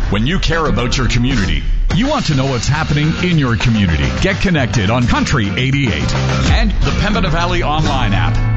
When you care about your community, you want to know what's happening in your community. Get connected on Country 88 and the Pembina Valley online app.